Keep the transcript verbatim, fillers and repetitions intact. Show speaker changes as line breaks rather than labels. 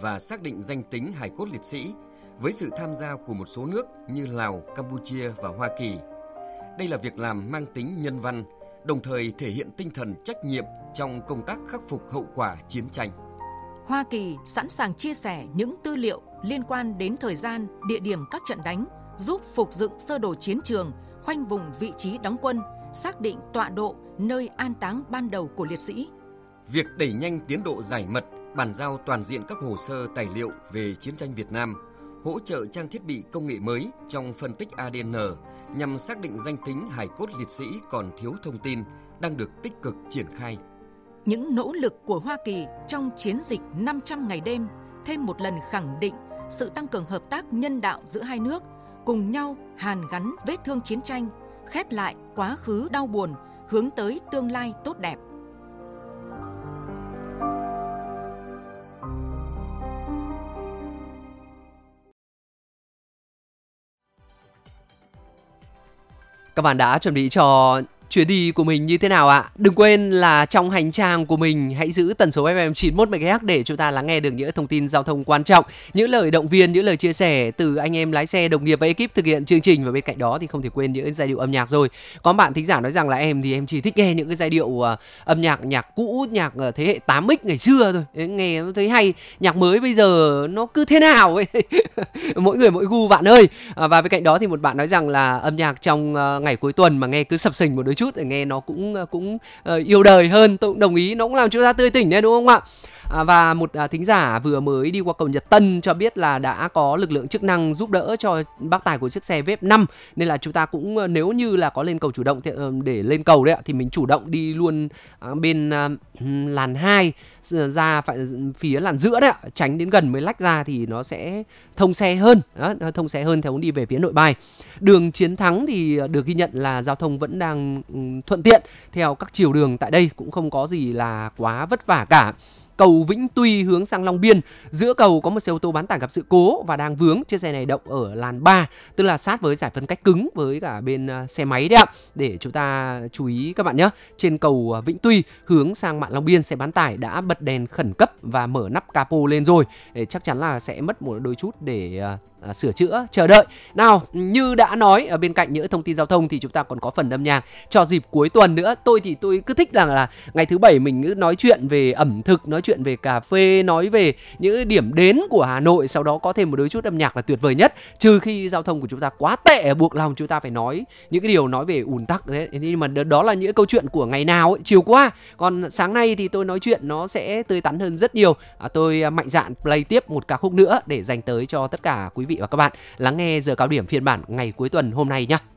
và xác định danh tính hài cốt liệt sĩ với sự tham gia của một số nước như Lào, Campuchia và Hoa Kỳ. Đây là việc làm mang tính nhân văn, đồng thời thể hiện tinh thần trách nhiệm trong công tác khắc phục hậu quả chiến tranh.
Hoa Kỳ sẵn sàng chia sẻ những tư liệu liên quan đến thời gian, địa điểm các trận đánh, giúp phục dựng sơ đồ chiến trường, khoanh vùng vị trí đóng quân, xác định tọa độ, nơi an táng ban đầu của liệt sĩ.
Việc đẩy nhanh tiến độ giải mật, bàn giao toàn diện các hồ sơ tài liệu về chiến tranh Việt Nam, hỗ trợ trang thiết bị công nghệ mới trong phân tích a đê en nhằm xác định danh tính hài cốt liệt sĩ còn thiếu thông tin đang được tích cực triển khai.
Những nỗ lực của Hoa Kỳ trong chiến dịch năm trăm ngày đêm thêm một lần khẳng định sự tăng cường hợp tác nhân đạo giữa hai nước, cùng nhau hàn gắn vết thương chiến tranh, khép lại quá khứ đau buồn, hướng tới tương lai tốt đẹp.
Các bạn đã chuẩn bị cho chuyến đi của mình như thế nào ạ? Đừng quên là trong hành trang của mình hãy giữ tần số ép em chín mươi mốt mê ga héc để chúng ta lắng nghe được những thông tin giao thông quan trọng, những lời động viên, những lời chia sẻ từ anh em lái xe, đồng nghiệp và ekip thực hiện chương trình. Và bên cạnh đó thì không thể quên những giai điệu âm nhạc rồi. Có bạn thính giả nói rằng là em thì em chỉ thích nghe những cái giai điệu uh, âm nhạc nhạc cũ, nhạc uh, thế hệ tám ích ngày xưa thôi. Nghe thấy hay, nhạc mới bây giờ nó cứ thế nào ấy. Mỗi người mỗi gu bạn ơi. À, và bên cạnh đó thì một bạn nói rằng là âm nhạc trong uh, ngày cuối tuần mà nghe cứ sập sình một đôi chút để nghe nó cũng cũng uh, yêu đời hơn. Tôi cũng đồng ý, nó cũng làm chúng ta tươi tỉnh đấy, đúng không ạ? À, và một à, thính giả vừa mới đi qua cầu Nhật Tân cho biết là đã có lực lượng chức năng giúp đỡ cho bác tài của chiếc xe vê ép năm, nên là chúng ta cũng nếu như là có lên cầu chủ động thì, để lên cầu đấy ạ, thì mình chủ động đi luôn à, bên à, làn hai ra phải phía làn giữa đấy ạ, tránh đến gần mới lách ra thì nó sẽ thông xe hơn. Đó, nó thông xe hơn theo hướng đi về phía Nội Bài. Đường Chiến Thắng thì được ghi nhận là giao thông vẫn đang um, thuận tiện theo các chiều đường tại đây, cũng không có gì là quá vất vả cả. Cầu Vĩnh Tuy hướng sang Long Biên, giữa cầu có một xe ô tô bán tải gặp sự cố và đang vướng. Chiếc xe này động ở làn ba, tức là sát với giải phân cách cứng với cả bên uh, xe máy đấy ạ. Để chúng ta chú ý các bạn nhé. Trên cầu uh, Vĩnh Tuy hướng sang Mạn Long Biên, xe bán tải đã bật đèn khẩn cấp và mở nắp capo lên rồi. Để chắc chắn là sẽ mất một đôi chút để uh, À, sửa chữa, chờ đợi. Nào, như đã nói, ở bên cạnh những thông tin giao thông thì chúng ta còn có phần âm nhạc cho dịp cuối tuần nữa. Tôi thì tôi cứ thích rằng là, là ngày thứ bảy mình cứ nói chuyện về ẩm thực, nói chuyện về cà phê, nói về những điểm đến của Hà Nội, sau đó có thêm một đôi chút âm nhạc là tuyệt vời nhất. Trừ khi giao thông của chúng ta quá tệ, buộc lòng chúng ta phải nói những cái điều nói về ùn tắc đấy. Nhưng mà đó là những câu chuyện của ngày nào ấy, chiều qua. Còn sáng nay thì tôi nói chuyện nó sẽ tươi tắn hơn rất nhiều. à, Tôi mạnh dạn play tiếp một ca khúc nữa để dành tới cho tất cả quý vị và các bạn lắng nghe giờ cao điểm phiên bản ngày cuối tuần hôm nay nhé.